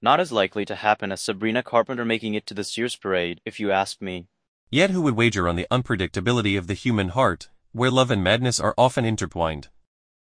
Not as likely to happen as Sabrina Carpenter making it to the Sears parade, if you ask me. Yet who would wager on the unpredictability of the human heart, where love and madness are often intertwined?